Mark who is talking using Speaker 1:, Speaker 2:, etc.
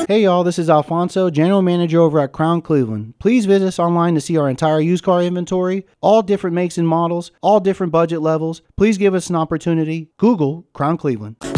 Speaker 1: Hey y'all, this is Alfonso, General Manager over at Crown Cleveland. Please visit us online to see our entire used car inventory, all different makes and models, all different budget levels. Please give us an opportunity. Google Crown Cleveland.